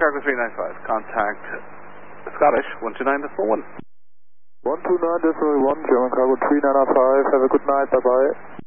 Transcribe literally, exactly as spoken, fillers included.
Cargo three nine five, contact Scottish one two nine decimal one. one two nine decimal one, German Cargo three nine five, have a good night, bye bye.